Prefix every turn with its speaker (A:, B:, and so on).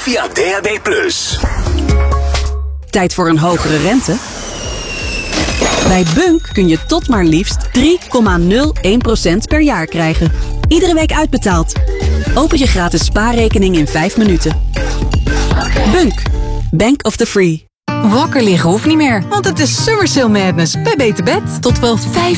A: via DAB+.
B: Tijd voor een hogere rente? Bij Bunk kun je tot maar liefst 3,01% per jaar krijgen. Iedere week uitbetaald. Open je gratis spaarrekening in 5 minuten. Bunk. Bank of the Free.
C: Wakker liggen hoeft niet meer, want het is Summer Sale Madness bij Beter Bed. Tot wel